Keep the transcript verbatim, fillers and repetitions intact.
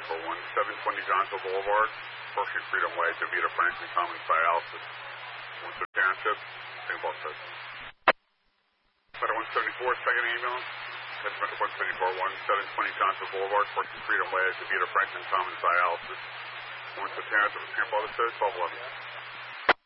for one seven twenty Johnsville Boulevard, First Street Freedom Way, DeVita Franklin Commons, dialysis, Windsor Township, Saint Paul says. Letter one seventy-four, second ambulance. Headment one seventy-four, one seven twenty Johnsville Boulevard, First Street Freedom Way, DeVita Franklin Commons, dialysis, Windsor Township, Saint Paul says, twelve eleven.